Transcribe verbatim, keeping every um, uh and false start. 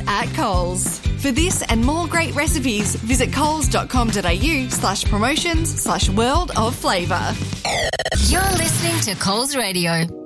at Coles. For this and more great recipes, visit coles.com.au slash promotions slash world of flavour. You're listening to Coles Radio.